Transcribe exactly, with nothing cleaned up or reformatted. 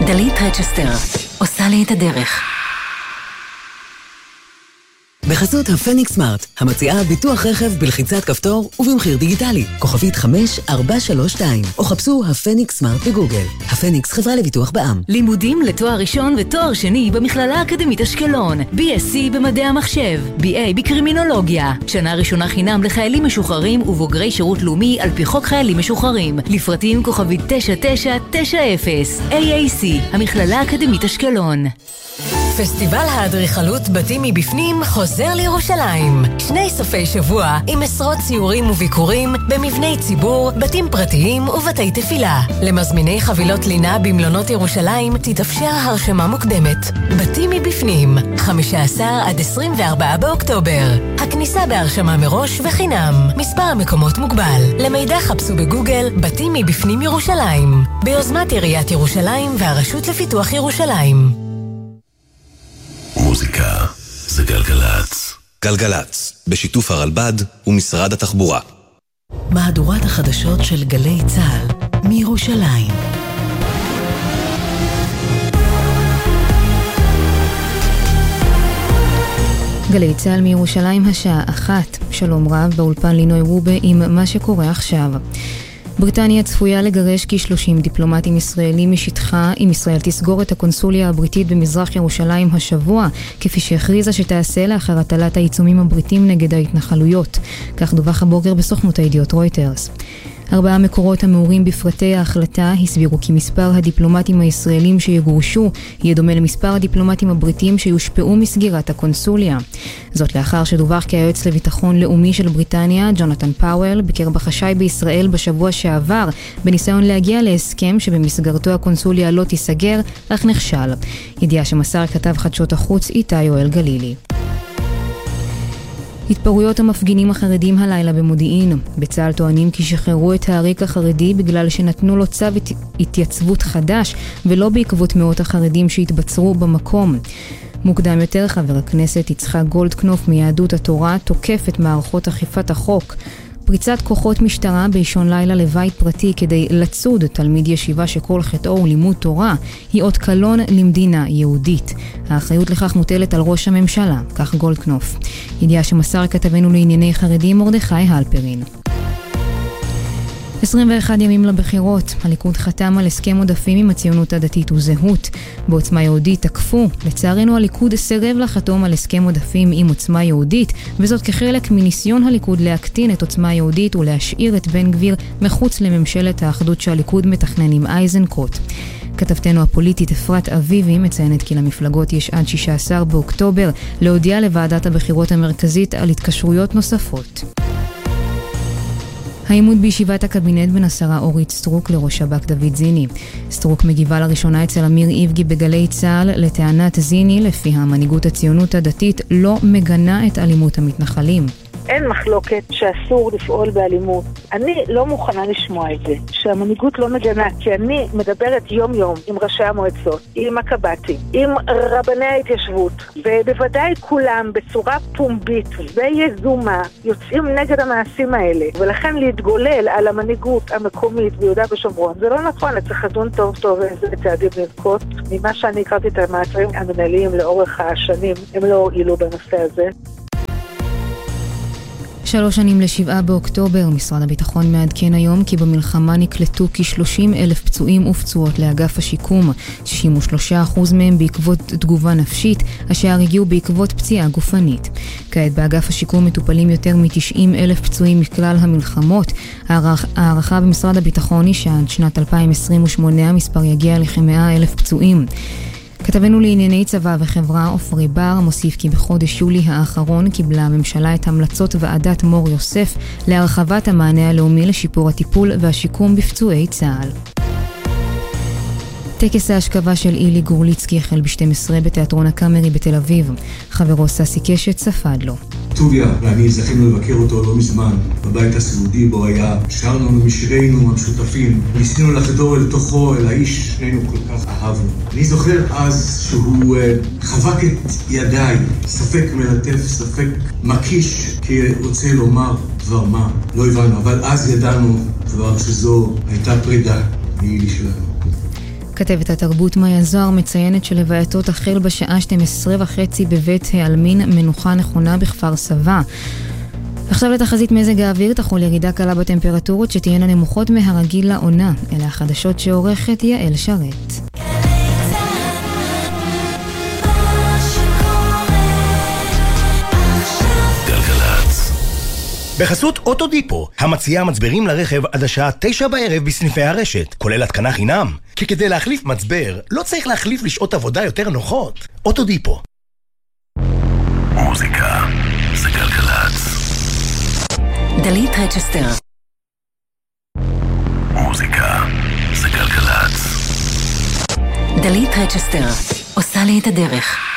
דלית רצ'סטר, עושה לי את הדרך. בחסות הפניקס סמארט, המציעה ביטוח רכב בלחיצת כפתור ובמחיר דיגיטלי. כוכבית חמש ארבע שלוש שתיים, או חפשו הפניקס סמארט בגוגל. הפניקס חברה לביטוח בע"מ. לימודים לתואר ראשון ותואר שני במכללה האקדמית אשקלון. בי אס סי במדעי המחשב. בי איי בקרימינולוגיה. שנה ראשונה חינם לחיילים משוחררים ובוגרי שירות לאומי על פי חוק חיילים משוחררים. לפרטים כוכבית תשע תשע תשע אפס. איי איי סי, המכללה האקדמית אשקלון. פסטיבל האדריכלות בתים מבפנים חוזר לירושלים. שני סופי שבוע עם עשרות ציורים וביקורים במבני ציבור, בתים פרטיים ובתי תפילה. למזמיני חבילות לינה במלונות ירושלים תתאפשר הרשמה מוקדמת. בתים מבפנים, חמישה עשר עד עשרים וארבעה באוקטובר. הכניסה בהרשמה מראש וחינם. מספר המקומות מוגבל. למידע חפשו בגוגל בתים מבפנים ירושלים. ביוזמת עיריית ירושלים והרשות לפיתוח ירושלים. מוזיקה זה גלגלץ. גלגלץ, בשיתוף הרלב"ד ומשרד התחבורה. מהדורת החדשות של גלי צה"ל מירושלים. גלי צה"ל מירושלים השעה אחת. שלום רב, באולפן לינוי רובה עם מה שקורה עכשיו. בריטניה צפויה לגרש כ-שלושים דיפלומטים ישראלים משטחה אם ישראל תסגור את הקונסוליה הבריטית במזרח ירושלים השבוע, כפי שהכריזה שתעשה לאחר הטלת העיצומים הבריטים נגד ההתנחלויות. כך דווח הבוקר בסוכנות הידיעות רויטרס. ארבעה מקורות המעורים בפרטי ההחלטה הסבירו כי מספר הדיפלומטים הישראלים שיגורשו יהיה דומה למספר הדיפלומטים הבריטים שיושפעו מסגירת הקונסוליה. זאת לאחר שדווח כי היועץ לביטחון לאומי של בריטניה, ג'ונתן פאוול, ביקר בחשאי בישראל בשבוע שעבר בניסיון להגיע להסכם שבמסגרתו הקונסוליה לא תיסגר, אך נכשל. ידיעה שמסר כתב חדשות החוץ איתי יואל גלילי. התפרעויות המפגינים החרדים הלילה במודיעין. בצה"ל טוענים כי שחררו את העריק החרדי בגלל שנתנו לו צו התייצבות חדש ולא בעקבות מאות החרדים שהתבצרו במקום. מוקדם יותר חבר הכנסת יצחק גולדקנופ מיהדות התורה תוקף את מערכות אכיפת החוק. פריצת כוחות משטרה באישון לילה לבית פרטי כדי לצוד תלמיד ישיבה שכל חטאו הוא לימוד תורה היא אות קלון למדינה יהודית. האחריות לכך מוטלת על ראש הממשלה, כך גולדקנופ. ידיעה שמסר כתבנו לענייני חרדים מרדכי הלפרין. עשרים ואחד ימים לבחירות, הליכוד חתם על הסכם עודפים עם הציונות הדתית וזהות. בעוצמה יהודית תקפו. לצערנו הליכוד סירב לחתום על הסכם עודפים עם עוצמה יהודית, וזאת כחלק מניסיון הליכוד להקטין את עוצמה יהודית ולהשאיר את בן גביר מחוץ לממשלת האחדות שהליכוד מתכנן עם אייזנקוט. כתבתנו הפוליטית אפרת אביבי מציינת כי למפלגות יש עד שישה עשר באוקטובר להודיע לוועדת הבחירות המרכזית על התקשרויות נוספות. העימות בישיבת הקבינט בין השרה אורית סטרוק לראש שב"כ דוד זיני. סטרוק מגיבה לראשונה אצל אמיר איבגי בגלי צה"ל לטענת זיני, לפי המנהיגות הציונות הדתית לא מגנה את אלימות המתנחלים. אין מחלוקת שאסור לפעול באלימות. אני לא מוכנה לשמוע את זה, שהמנהיגות לא מגנה, כי אני מדברת יום יום עם ראשי המועצות, עם הקב"טים, עם רבני ההתיישבות, ובוודאי כולם בצורה פומבית ויזומה יוצאים נגד המעשים האלה, ולכן להתגולל על המנהיגות המקומית ביהודה ושומרון, זה לא נכון, צריך לדון טוב טוב איזה צעדים לנקוט. ממה שאני הכרתי את המעצרים המנהליים לאורך השנים, הם לא הועילו בנושא הזה. שלוש שנים לשבעה באוקטובר, משרד הביטחון מעדכן היום כי במלחמה נקלטו כ-שלושים אלף פצועים ופצועות לאגף השיקום, שישים ושלושה אחוז מהם בעקבות תגובה נפשית, השאר הגיעו בעקבות פציעה גופנית. כעת באגף השיקום מטופלים יותר מ-תשעים אלף פצועים מכלל המלחמות. הערכה במשרד הביטחון היא שעד שנת אלפיים עשרים ושמונה המספר יגיע לכ-מאה אלף פצועים. כתבנו לענייני צבא וחברה עופרי בר מוסיף כי בחודש יולי האחרון קיבלה הממשלה את המלצות ועדת מור יוסף להרחבת המענה הלאומי לשיפור הטיפול והשיקום בפצועי צה"ל. טקס ההשכבה של אילי גורליצקי החל ב-שתים עשרה בתיאטרון הקאמרי בתל אביב. חברו ססי קשת ספד לו. טוביה ואני זכינו לבקר אותו לא מזמן בבית הסיעודי בו היה. שרנו משירינו המשותפים, ניסינו לחדור אל תוכו, אל האיש שנינו כל כך אהבנו. אני זוכר אז שהוא uh, חבק את ידיי, ספק מלטף, ספק מקיש, כי רוצה לומר דבר מה, לא הבנו, אבל אז ידענו כבר שזו הייתה פרידה מאילי שלנו. כתבת התרבות מאיה זוהר מציינת שלווייתו תחל בשעה שתים עשרה וחצי בבית העלמין מנוחה נכונה בכפר סבא. עכשיו לתחזית מזג האוויר, תחול ירידה קלה בטמפרטורות שתהיינה נמוכות מהרגיל לעונה. אלה החדשות שעורכת יעל שרת. בחסות אוטודיפו, המציעה מצברים לרכב עד השעה תשע בערב בסניפי הרשת, כולל התקנה חינם. כי כדי להחליף מצבר, לא צריך להחליף לשעות עבודה יותר נוחות. אוטודיפו. מוזיקה זה גלגלצ. דלית רצ'סטר. מוזיקה זה גלגלצ. דלית רצ'סטר עושה לי את הדרך.